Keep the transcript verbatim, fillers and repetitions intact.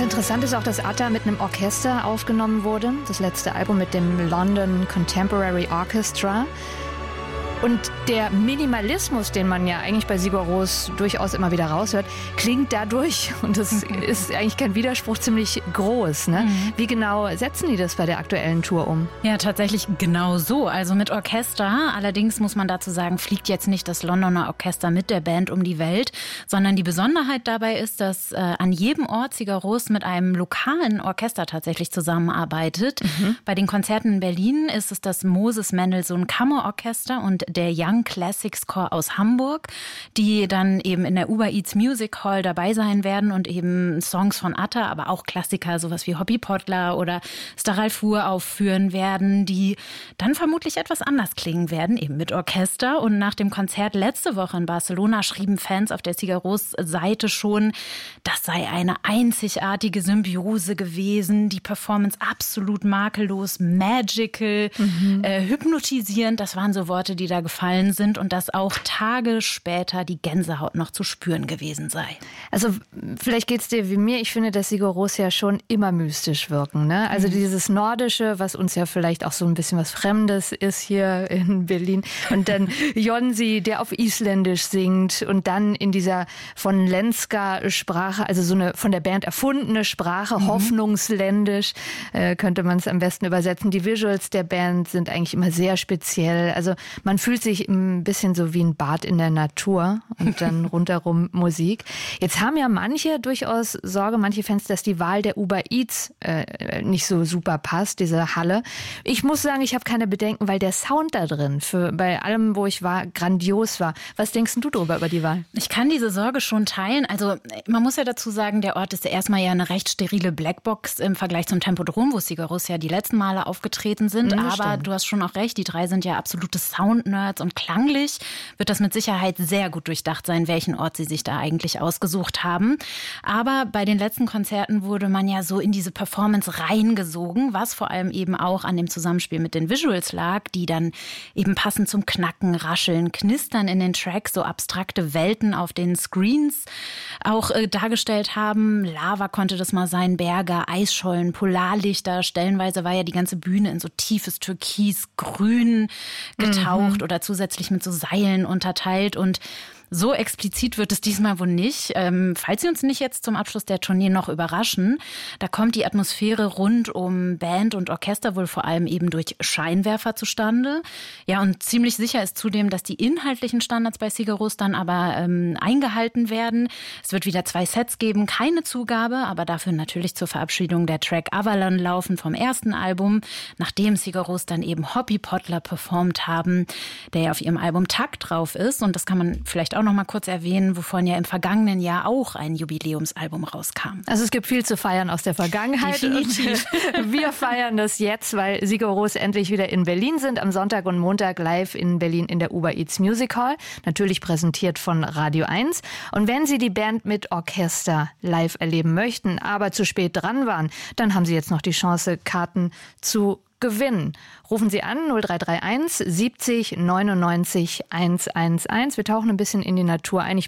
Ganz interessant ist auch, dass Atta mit einem Orchester aufgenommen wurde. Das letzte Album mit dem London Contemporary Orchestra. Und der Minimalismus, den man ja eigentlich bei Sigur Rós durchaus immer wieder raushört, klingt dadurch, und das ist eigentlich kein Widerspruch, ziemlich groß. Ne? Mhm. Wie genau setzen die das bei der aktuellen Tour um? Ja, tatsächlich genau so. Also mit Orchester. Allerdings muss man dazu sagen, fliegt jetzt nicht das Londoner Orchester mit der Band um die Welt, sondern die Besonderheit dabei ist, dass äh, an jedem Ort Sigur Rós mit einem lokalen Orchester tatsächlich zusammenarbeitet. Mhm. Bei den Konzerten in Berlin ist es das Moses Mendelssohn Kammerorchester und der Young Classics Chor aus Hamburg, die dann eben in der Uber Eats Music Hall dabei sein werden und eben Songs von Atta, aber auch Klassiker, sowas wie Hobby Podler oder Staral Fur aufführen werden, die dann vermutlich etwas anders klingen werden, eben mit Orchester. Und nach dem Konzert letzte Woche in Barcelona schrieben Fans auf der Sigur Rós Seite schon, das sei eine einzigartige Symbiose gewesen, die Performance absolut makellos, magical, mhm. äh, hypnotisierend, das waren so Worte, die da gefallen sind, und dass auch Tage später die Gänsehaut noch zu spüren gewesen sei. Also vielleicht geht's dir wie mir. Ich finde, dass Sigur Rós ja schon immer mystisch wirken. Ne? Also mhm. dieses Nordische, was uns ja vielleicht auch so ein bisschen was Fremdes ist hier in Berlin. Und dann Jonsi, der auf Isländisch singt, und dann in dieser von Lenska Sprache, also so eine von der Band erfundene Sprache, mhm. hoffnungsländisch, äh, könnte man es am besten übersetzen. Die Visuals der Band sind eigentlich immer sehr speziell. Also man fühlt sich ein bisschen so wie ein Bad in der Natur und dann rundherum Musik. Jetzt haben ja manche durchaus Sorge, manche Fans, dass die Wahl der Uber Eats äh, nicht so super passt, diese Halle. Ich muss sagen, ich habe keine Bedenken, weil der Sound da drin, für, bei allem, wo ich war, grandios war. Was denkst du darüber, über die Wahl? Ich kann diese Sorge schon teilen. Also man muss ja dazu sagen, der Ort ist ja erstmal ja eine recht sterile Blackbox im Vergleich zum Tempodrom, wo Sigur Rós ja die letzten Male aufgetreten sind. Ja, aber stimmt. Du hast schon auch recht, die drei sind ja absolute Sound-Nerds, und klanglich wird das mit Sicherheit sehr gut durchdacht sein, welchen Ort sie sich da eigentlich ausgesucht haben. Aber bei den letzten Konzerten wurde man ja so in diese Performance reingesogen, was vor allem eben auch an dem Zusammenspiel mit den Visuals lag, die dann eben passend zum Knacken, Rascheln, Knistern in den Tracks so abstrakte Welten auf den Screens auch äh, dargestellt haben. Lava konnte das mal sein, Berge, Eisschollen, Polarlichter. Stellenweise war ja die ganze Bühne in so tiefes Türkis, Grün getaucht mhm. oder zusätzlich mit so Seilen unterteilt, und so explizit wird es diesmal wohl nicht. Ähm, falls Sie uns nicht jetzt zum Abschluss der Tournee noch überraschen, da kommt die Atmosphäre rund um Band und Orchester wohl vor allem eben durch Scheinwerfer zustande. Ja, und ziemlich sicher ist zudem, dass die inhaltlichen Standards bei Sigur Rós dann aber ähm, eingehalten werden. Es wird wieder zwei Sets geben, keine Zugabe, aber dafür natürlich zur Verabschiedung der Track Avalon laufen vom ersten Album, nachdem Sigur Rós dann eben Hobby Podler performt haben, der ja auf ihrem Album Takt drauf ist. Und das kann man vielleicht auch noch mal kurz erwähnen, wovon ja im vergangenen Jahr auch ein Jubiläumsalbum rauskam. Also es gibt viel zu feiern aus der Vergangenheit. Definitiv. Und wir feiern das jetzt, weil Sigur Rós endlich wieder in Berlin sind. Am Sonntag und Montag live in Berlin in der Uber Eats Music Hall. Natürlich präsentiert von Radio eins. Und wenn Sie die Band mit Orchester live erleben möchten, aber zu spät dran waren, dann haben Sie jetzt noch die Chance, Karten zu gewinnen. Rufen Sie an null drei drei eins siebzig neunundneunzig hundertelf. Wir tauchen ein bisschen in die Natur ein. Ich